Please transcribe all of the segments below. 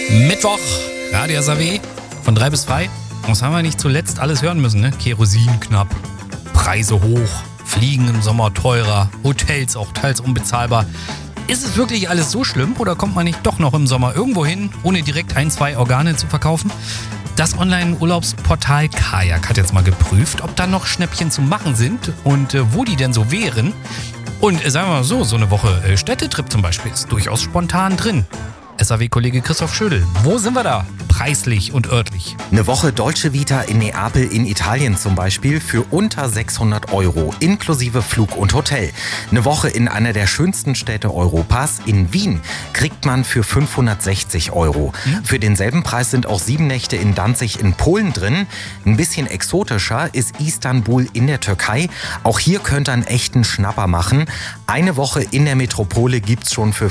Mittwoch, Radio SAW von 3 bis 2. Das haben wir nicht zuletzt alles hören müssen, ne? Kerosin knapp, Preise hoch, Fliegen im Sommer teurer, Hotels auch teils unbezahlbar. Ist es wirklich alles so schlimm oder kommt man nicht doch noch im Sommer irgendwo hin, ohne direkt 1-2 Organe zu verkaufen? Das Online-Urlaubsportal Kajak hat jetzt mal geprüft, ob da noch Schnäppchen zu machen sind und wo die denn so wären. Und sagen wir mal so eine Woche Städtetrip zum Beispiel ist durchaus spontan drin. SAW-Kollege Christoph Schödel, wo sind wir da? Preislich und örtlich. Eine Woche Dolce Vita in Neapel in Italien zum Beispiel für unter 600 €, inklusive Flug und Hotel. Eine Woche in einer der schönsten Städte Europas, in Wien, kriegt man für 560 €. Für denselben Preis sind auch 7 Nächte in Danzig in Polen drin. Ein bisschen exotischer ist Istanbul in der Türkei. Auch hier könnt ihr einen echten Schnapper machen. Eine Woche in der Metropole gibt's schon für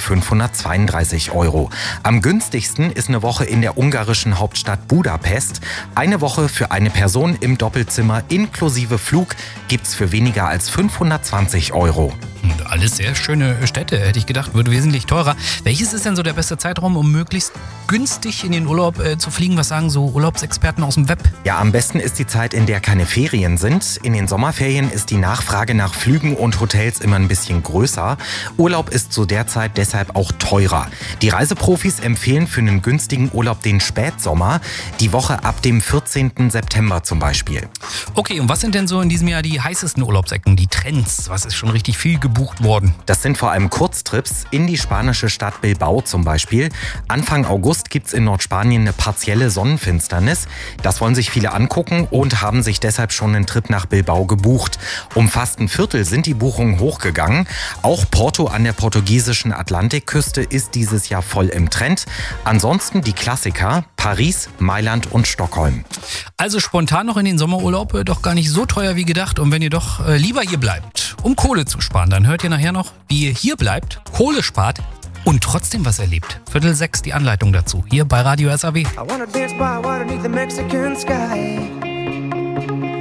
532 €. Am günstigsten ist eine Woche in der ungarischen Hauptstadt Budapest. Eine Woche für eine Person im Doppelzimmer inklusive Flug gibt's für weniger als 520 €. Und alles sehr schöne Städte, hätte ich gedacht, wird wesentlich teurer. Welches ist denn so der beste Zeitraum, um möglichst günstig in den Urlaub zu fliegen? Was sagen so Urlaubsexperten aus dem Web? Ja, am besten ist die Zeit, in der keine Ferien sind. In den Sommerferien ist die Nachfrage nach Flügen und Hotels immer ein bisschen größer. Urlaub ist zu der Zeit deshalb auch teurer. Die Reiseprofis empfehlen für einen günstigen Urlaub den Spätsommer, die Woche ab dem 14. September zum Beispiel. Okay, und was sind denn so in diesem Jahr die heißesten Urlaubsecken, die Trends? Was ist schon richtig viel gebucht worden? Das sind vor allem Kurztrips in die spanische Stadt Bilbao zum Beispiel. Anfang August gibt es in Nordspanien eine partielle Sonnenfinsternis. Das wollen sich viele angucken und haben sich deshalb schon einen Trip nach Bilbao gebucht. Um fast ein Viertel sind die Buchungen hochgegangen. Auch Porto an der portugiesischen Atlantikküste ist dieses Jahr voll im Trend. Ansonsten die Klassiker Paris, Mailand und Stockholm. Also spontan noch in den Sommerurlaub, doch gar nicht so teuer wie gedacht. Und wenn ihr doch lieber hier bleibt, um Kohle zu sparen, dann hört ihr nachher noch, wie ihr hier bleibt, Kohle spart und trotzdem was erlebt. 5:45 die Anleitung dazu, hier bei Radio SAW. I wanna dance by water beneath the Mexican sky.